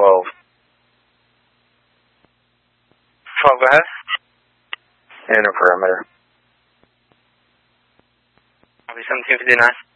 12. 12, go ahead. Inner perimeter. Copy 1759.